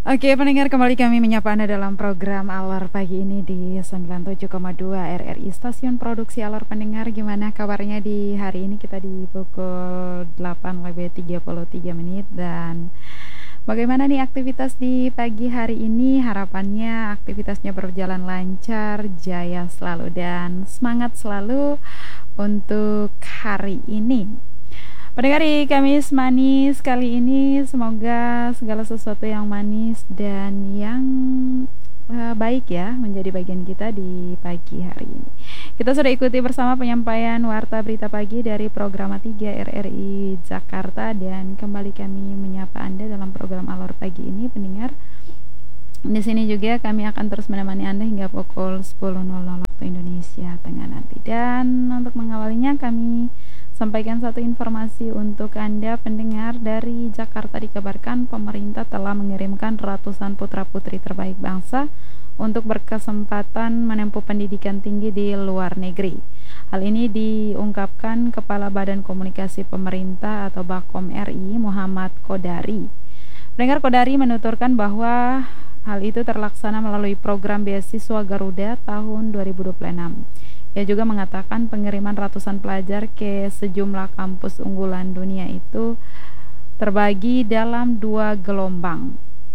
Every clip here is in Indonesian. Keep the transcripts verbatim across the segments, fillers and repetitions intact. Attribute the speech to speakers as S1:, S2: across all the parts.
S1: Oke, pendengar, kembali kami menyapa Anda dalam program Alor pagi ini di sembilan puluh tujuh koma dua R R I Stasiun Produksi Alor. Pendengar, gimana kabarnya di hari ini? Kita di pukul delapan lebih tiga puluh tiga menit. Dan bagaimana nih aktivitas di pagi hari ini? Harapannya aktivitasnya berjalan lancar, jaya selalu, dan semangat selalu untuk hari ini. Pendengar, di Kamis manis kali ini semoga segala sesuatu yang manis dan yang uh, baik ya menjadi bagian kita di pagi hari ini. Kita sudah ikuti bersama penyampaian warta berita pagi dari Programa tiga R R I Jakarta, dan kembali kami menyapa Anda dalam program Alor pagi ini, pendengar. Di sini juga kami akan terus menemani Anda hingga pukul sepuluh waktu Indonesia Tengah nanti. Dan untuk mengawalinya kami sampaikan satu informasi untuk Anda pendengar. Dari Jakarta dikabarkan pemerintah telah mengirimkan ratusan putra-putri terbaik bangsa untuk berkesempatan menempuh pendidikan tinggi di luar negeri. Hal ini diungkapkan Kepala Badan Komunikasi Pemerintah atau Bakom R I, Muhammad Kodari. Pendengar, Kodari menuturkan bahwa hal itu terlaksana melalui program beasiswa Garuda tahun dua ribu dua puluh enam. Ia juga mengatakan pengiriman ratusan pelajar ke sejumlah kampus unggulan dunia itu terbagi dalam dua gelombang.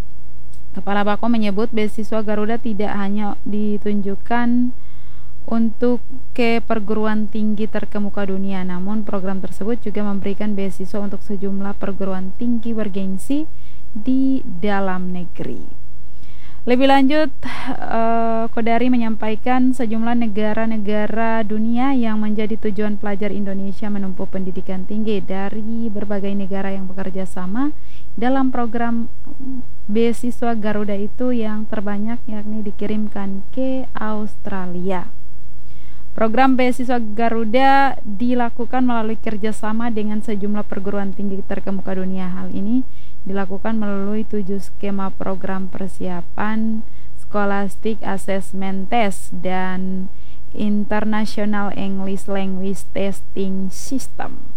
S1: Kepala Bako menyebut beasiswa Garuda tidak hanya ditunjukkan untuk ke perguruan tinggi terkemuka dunia, namun program tersebut juga memberikan beasiswa untuk sejumlah perguruan tinggi bergengsi di dalam negeri. Lebih lanjut, uh, Kodari menyampaikan sejumlah negara-negara dunia yang menjadi tujuan pelajar Indonesia menempuh pendidikan tinggi dari berbagai negara yang bekerja sama dalam program beasiswa Garuda itu yang terbanyak yakni dikirimkan ke Australia. Program beasiswa Garuda dilakukan melalui kerjasama dengan sejumlah perguruan tinggi terkemuka dunia. Hal ini dilakukan melalui tujuh skema program persiapan Scholastic Assessment Test dan International English Language Testing System.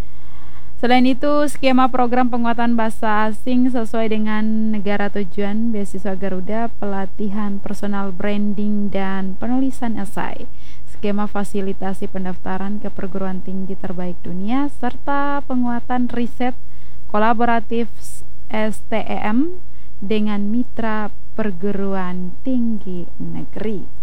S1: Selain itu, skema program penguatan bahasa asing sesuai dengan negara tujuan beasiswa Garuda, pelatihan personal branding dan penulisan esai, skema fasilitasi pendaftaran ke perguruan tinggi terbaik dunia, serta penguatan riset kolaboratif S T E M dengan mitra perguruan tinggi negeri.